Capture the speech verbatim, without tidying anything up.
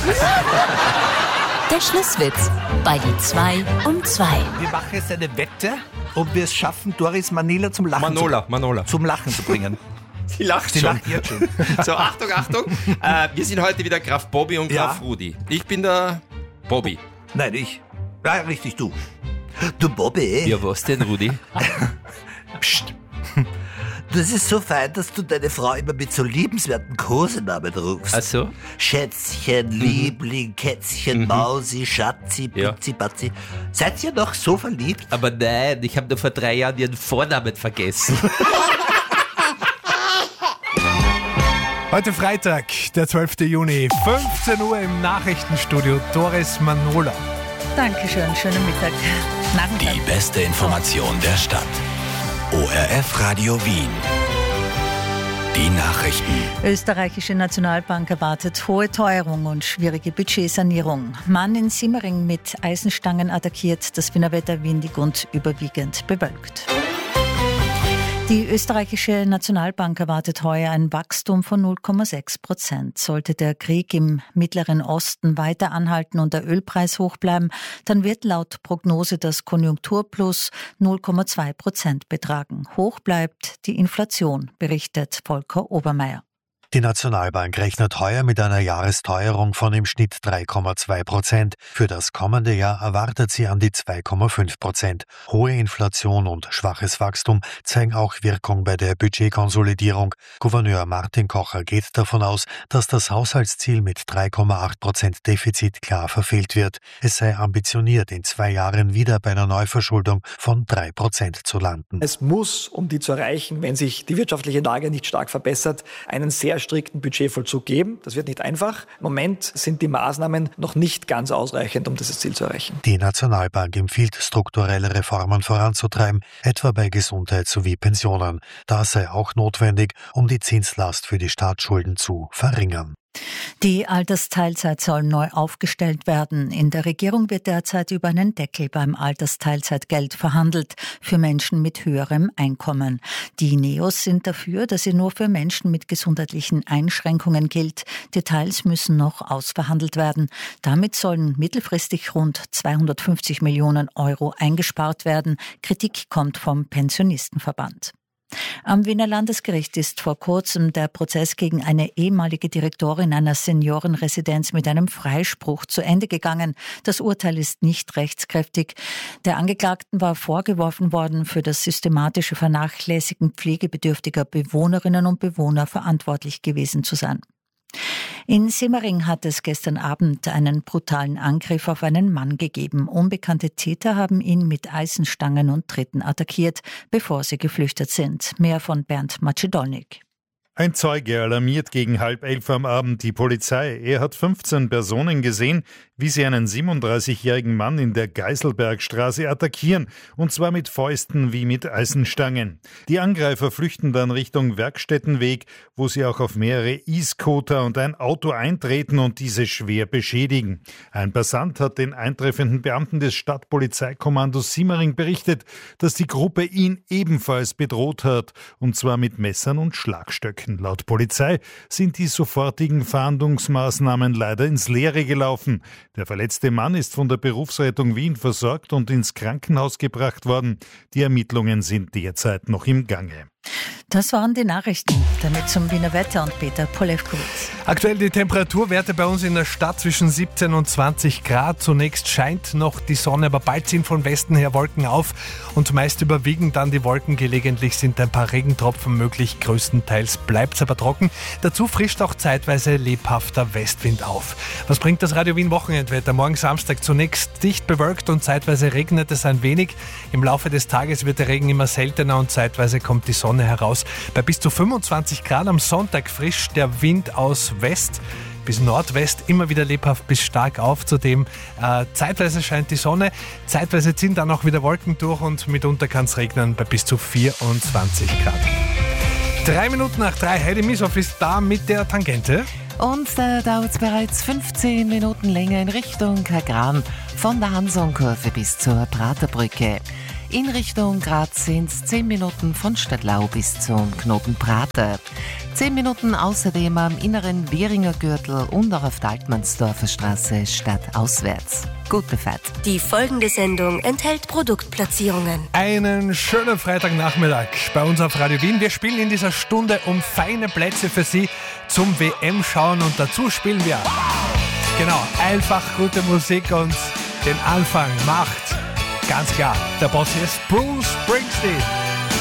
Der Schlusswitz bei die zwei um zwei. Wir machen jetzt eine Wette, ob wir es schaffen, Doris Manila zum Lachen, Manola, zu, Manola. zum Lachen zu bringen. Sie lacht Sie schon. lacht jetzt schon. So, Achtung, Achtung. Äh, wir sind heute wieder Graf Bobby und Ja. Graf Rudi. Ich bin der Bobby. Nein, ich. Ja, richtig, du. Du Bobby, Ja, was denn, Rudi? Psst. Das ist so fein, dass du deine Frau immer mit so liebenswerten Kosenamen rufst. Ach so? Schätzchen, Liebling, Kätzchen, Mausi, Schatzi, Ja. Putzi, Patzi. Seid ihr noch so verliebt? Aber nein, ich habe nur vor drei Jahren ihren Vornamen vergessen. Heute Freitag, der zwölfte Juni, fünfzehn Uhr im Nachrichtenstudio, Doris Manola. Dankeschön, schönen Mittag. Nachmittag. Die beste Information der Stadt. O R F Radio Wien. Die Nachrichten. Österreichische Nationalbank erwartet hohe Teuerung und schwierige Budgetsanierung. Mann in Simmering mit Eisenstangen attackiert, das Wiener Wetter windig und überwiegend bewölkt. Die österreichische Nationalbank erwartet heuer ein Wachstum von null Komma sechs Prozent. Sollte der Krieg im Mittleren Osten weiter anhalten und der Ölpreis hoch bleiben, dann wird laut Prognose das Konjunkturplus null Komma zwei Prozent betragen. Hoch bleibt die Inflation, berichtet Volker Obermeier. Die Nationalbank rechnet heuer mit einer Jahresteuerung von im Schnitt drei Komma zwei Prozent. Für das kommende Jahr erwartet sie an die zwei Komma fünf Prozent. Hohe Inflation und schwaches Wachstum zeigen auch Wirkung bei der Budgetkonsolidierung. Gouverneur Martin Kocher geht davon aus, dass das Haushaltsziel mit drei Komma acht Prozent Defizit klar verfehlt wird. Es sei ambitioniert, in zwei Jahren wieder bei einer Neuverschuldung von drei Prozent zu landen. Es muss, um die zu erreichen, wenn sich die wirtschaftliche Lage nicht stark verbessert, einen sehr strikten Budgetvollzug geben. Das wird nicht einfach. Im Moment sind die Maßnahmen noch nicht ganz ausreichend, um dieses Ziel zu erreichen. Die Nationalbank empfiehlt, strukturelle Reformen voranzutreiben, etwa bei Gesundheit sowie Pensionen. Das sei auch notwendig, um die Zinslast für die Staatsschulden zu verringern. Die Altersteilzeit soll neu aufgestellt werden. In der Regierung wird derzeit über einen Deckel beim Altersteilzeitgeld verhandelt für Menschen mit höherem Einkommen. Die Neos sind dafür, dass sie nur für Menschen mit gesundheitlichen Einschränkungen gilt. Details müssen noch ausverhandelt werden. Damit sollen mittelfristig rund zweihundertfünfzig Millionen Euro eingespart werden. Kritik kommt vom Pensionistenverband. Am Wiener Landesgericht ist vor kurzem der Prozess gegen eine ehemalige Direktorin einer Seniorenresidenz mit einem Freispruch zu Ende gegangen. Das Urteil ist nicht rechtskräftig. Der Angeklagten war vorgeworfen worden, für das systematische Vernachlässigen pflegebedürftiger Bewohnerinnen und Bewohner verantwortlich gewesen zu sein. In Simmering hat es gestern Abend einen brutalen Angriff auf einen Mann gegeben. Unbekannte Täter haben ihn mit Eisenstangen und Tritten attackiert, bevor sie geflüchtet sind. Mehr von Bernd Macedolnik. Ein Zeuge alarmiert gegen halb elf am Abend die Polizei. Er hat fünfzehn Personen gesehen, wie sie einen siebenunddreißigjährigen Mann in der Geiselbergstraße attackieren, und zwar mit Fäusten wie mit Eisenstangen. Die Angreifer flüchten dann Richtung Werkstättenweg, wo sie auch auf mehrere E-Scooter und ein Auto eintreten und diese schwer beschädigen. Ein Passant hat den eintreffenden Beamten des Stadtpolizeikommandos Simmering berichtet, dass die Gruppe ihn ebenfalls bedroht hat, und zwar mit Messern und Schlagstöcken. Laut Polizei sind die sofortigen Fahndungsmaßnahmen leider ins Leere gelaufen. Der verletzte Mann ist von der Berufsrettung Wien versorgt und ins Krankenhaus gebracht worden. Die Ermittlungen sind derzeit noch im Gange. Das waren die Nachrichten. Damit zum Wiener Wetter und Peter Polewkowitz. Aktuell die Temperaturwerte bei uns in der Stadt zwischen siebzehn und zwanzig Grad. Zunächst scheint noch die Sonne, aber bald ziehen von Westen her Wolken auf und meist überwiegen dann die Wolken. Gelegentlich sind ein paar Regentropfen möglich. Größtenteils bleibt es aber trocken. Dazu frischt auch zeitweise lebhafter Westwind auf. Was bringt das Radio Wien Wochenendwetter? Morgen Samstag zunächst dicht bewölkt und zeitweise regnet es ein wenig. Im Laufe des Tages wird der Regen immer seltener und zeitweise kommt die Sonne heraus. Bei bis zu fünfundzwanzig Grad am Sonntag frisch, der Wind aus West bis Nordwest immer wieder lebhaft bis stark auf. Zudem äh, zeitweise scheint die Sonne, zeitweise ziehen dann auch wieder Wolken durch und mitunter kann es regnen bei bis zu vierundzwanzig Grad. Drei Minuten nach drei, Heidi Mishoff ist da mit der Tangente. Und da dauert es bereits fünfzehn Minuten länger in Richtung Kagran, von der Hansonkurve bis zur Praterbrücke. In Richtung Graz sind es zehn Minuten von Stadtlau bis zum Knoten Prater. zehn Minuten außerdem am inneren Währinger Gürtel und auch auf der Altmannsdorfer Straße stadtauswärts. Gute Fahrt. Die folgende Sendung enthält Produktplatzierungen. Einen schönen Freitagnachmittag bei uns auf Radio Wien. Wir spielen in dieser Stunde um feine Plätze für Sie zum W M-Schauen und dazu spielen wir, genau, einfach gute Musik und den Anfang macht, ganz klar, der Boss hier ist Bruce Springsteen.